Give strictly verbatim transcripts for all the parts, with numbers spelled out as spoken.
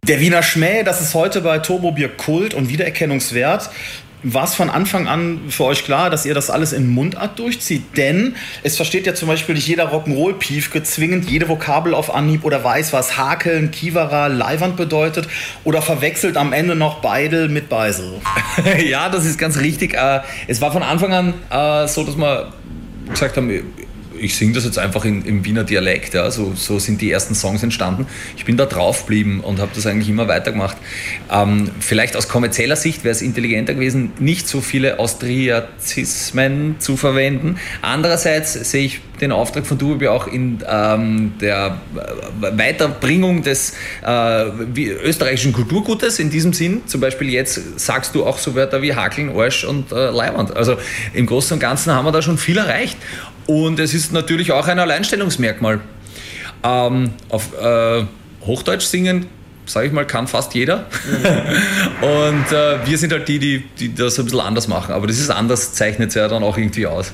Der Wiener Schmäh, das ist heute bei Turbo Bier Kult und wiedererkennungswert. War es von Anfang an für euch klar, dass ihr das alles in Mundart durchzieht? Denn es versteht ja zum Beispiel nicht jeder Rock'n'Roll-Piefke zwingend jede Vokabel auf Anhieb oder weiß, was Hakeln, Kiewerer, Leiwand bedeutet oder verwechselt am Ende noch Beidel mit Beisel. Ja, das ist ganz richtig. Es war von Anfang an so, dass wir gesagt haben, ich singe das jetzt einfach in, im Wiener Dialekt, ja. so, so sind die ersten Songs entstanden. Ich bin da drauf geblieben und habe das eigentlich immer weitergemacht. Ähm, vielleicht aus kommerzieller Sicht wäre es intelligenter gewesen, nicht so viele Austriazismen zu verwenden. Andererseits sehe ich den Auftrag von Turbo Bier auch in ähm, der Weiterbringung des äh, österreichischen Kulturgutes, in diesem Sinn. Zum Beispiel jetzt sagst du auch so Wörter wie Hakeln, Arsch und äh, Leiwand. Also im Großen und Ganzen haben wir da schon viel erreicht. Und es ist natürlich auch ein Alleinstellungsmerkmal. Ähm, auf äh, Hochdeutsch singen, sage ich mal, kann fast jeder. Mhm. Und äh, wir sind halt die, die, die das ein bisschen anders machen. Aber dieses anders zeichnet es ja dann auch irgendwie aus.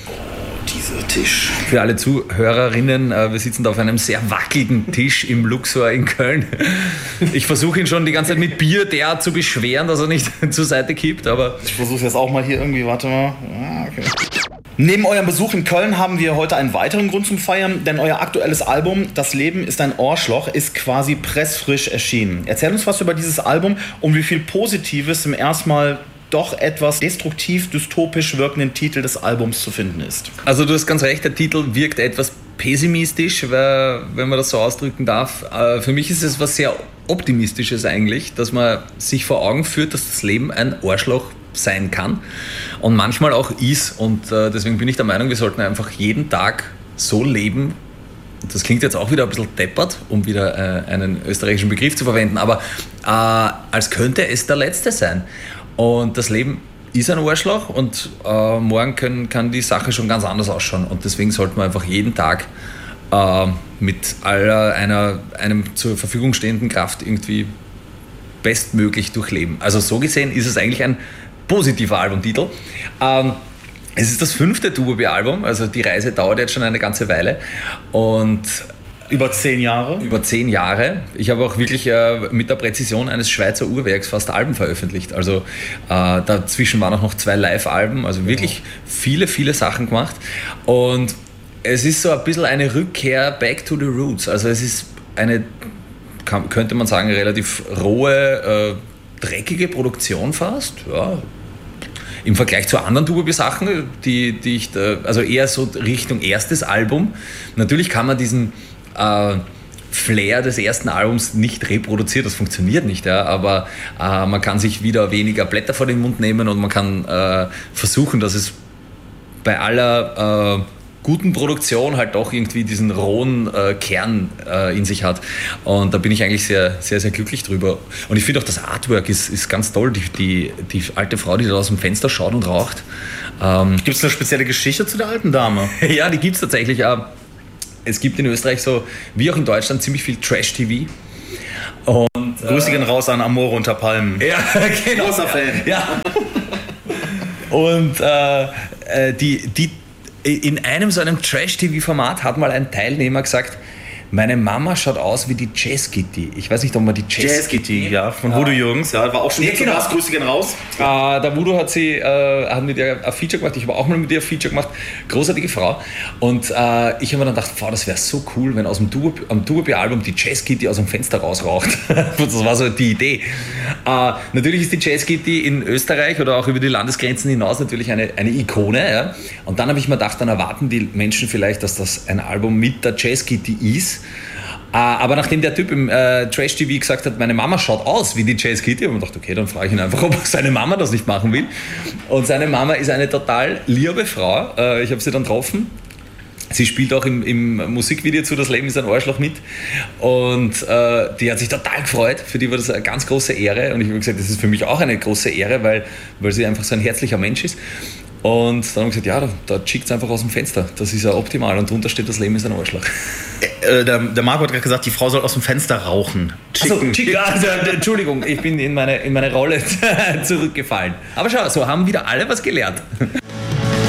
Dieser Tisch. Für alle Zuhörerinnen, äh, wir sitzen da auf einem sehr wackeligen Tisch im Luxor in Köln. Ich versuche ihn schon die ganze Zeit mit Bier derart zu beschweren, dass er nicht zur Seite kippt. Aber ich versuche jetzt auch mal hier irgendwie, warte mal. Ah, okay. Neben eurem Besuch in Köln haben wir heute einen weiteren Grund zum Feiern, denn euer aktuelles Album Das Leben ist ein Ohrschloch ist quasi pressfrisch erschienen. Erzähl uns was über dieses Album und wie viel Positives im erstmal doch etwas destruktiv, dystopisch wirkenden Titel des Albums zu finden ist. Also du hast ganz recht, der Titel wirkt etwas pessimistisch, wenn man das so ausdrücken darf. Für mich ist es was sehr Optimistisches eigentlich, dass man sich vor Augen führt, dass das Leben ein Ohrschloch sein kann und manchmal auch ist. Und äh, deswegen bin ich der Meinung, wir sollten einfach jeden Tag so leben. Das klingt jetzt auch wieder ein bisschen deppert, um wieder äh, einen österreichischen Begriff zu verwenden, aber äh, als könnte es der letzte sein. Und das Leben ist ein Arschloch und äh, morgen können, kann die Sache schon ganz anders ausschauen. Und deswegen sollten wir einfach jeden Tag äh, mit aller einer, einem zur Verfügung stehenden Kraft irgendwie bestmöglich durchleben. Also so gesehen ist es eigentlich ein positiver Albumtitel. Ähm, es ist das fünfte Turbo Bier Album, also die Reise dauert jetzt schon eine ganze Weile und über zehn Jahre? Über zehn Jahre. Ich habe auch wirklich äh, mit der Präzision eines Schweizer Uhrwerks fast Alben veröffentlicht. Also äh, dazwischen waren auch noch zwei Live-Alben, also wirklich viele, viele Sachen gemacht. Und es ist so ein bisschen eine Rückkehr back to the roots. Also es ist eine, kann, könnte man sagen, relativ rohe, äh, dreckige Produktion fast, ja. Im Vergleich zu anderen Turbo Bier Sachen, die, die ich, da, also eher so Richtung erstes Album. Natürlich kann man diesen äh, Flair des ersten Albums nicht reproduzieren, das funktioniert nicht, ja, aber äh, man kann sich wieder weniger Blätter vor den Mund nehmen und man kann äh, versuchen, dass es bei aller äh, guten Produktion halt doch irgendwie diesen rohen äh, Kern äh, in sich hat. Und da bin ich eigentlich sehr, sehr, sehr glücklich drüber. Und ich finde auch, das Artwork ist, ist ganz toll. Die, die, die alte Frau, die da aus dem Fenster schaut und raucht. Ähm, gibt es eine spezielle Geschichte zu der alten Dame? Ja, die gibt es tatsächlich. Es gibt in Österreich so, wie auch in Deutschland, ziemlich viel Trash-T V. Und Grüße gehen äh, raus an Amore unter Palmen. Ja, genau. Großer Fan. Ja. Und äh, die, die in einem so einem Trash-T V-Format hat mal ein Teilnehmer gesagt, meine Mama schaut aus wie die Jazz Kitty. Ich weiß nicht, ob man die Jazz, Jazz Kitty, ja, von ja. Voodoo Jungs, ja, war auch schon ja, genau. Gast, Grüße gehen raus. Äh, der Voodoo hat sie, äh, hat mit ihr ein Feature gemacht, ich habe auch mal mit ihr ein Feature gemacht, großartige Frau. Und äh, ich habe mir dann gedacht, wow, das wäre so cool, wenn aus dem Turbo, am Turbo Bier Album die Jazz Kitty aus dem Fenster rausraucht. Das war so die Idee. Äh, natürlich ist die Jazz Kitty in Österreich oder auch über die Landesgrenzen hinaus natürlich eine, eine Ikone. Ja? Und dann habe ich mir gedacht, dann erwarten die Menschen vielleicht, dass das ein Album mit der Jazz Kitty ist. Aber nachdem der Typ im äh, Trash-T V gesagt hat, meine Mama schaut aus wie die Jazz Kitty, habe ich mir gedacht, okay, dann frage ich ihn einfach, ob seine Mama das nicht machen will. Und seine Mama ist eine total liebe Frau. Äh, ich habe sie dann getroffen. Sie spielt auch im, im Musikvideo zu Das Leben ist ein Arschloch mit. Und äh, die hat sich total gefreut. Für die war das eine ganz große Ehre. Und ich habe gesagt, das ist für mich auch eine große Ehre, weil, weil sie einfach so ein herzlicher Mensch ist. Und dann haben wir gesagt, ja, da, da schickt es einfach aus dem Fenster. Das ist ja optimal. Und drunter steht, das Leben ist ein Arschloch. Äh, der, der Marco hat gerade gesagt, die Frau soll aus dem Fenster rauchen. Also, also, Entschuldigung, ich bin in meine, in meine Rolle zurückgefallen. Aber schau, so haben wieder alle was gelernt.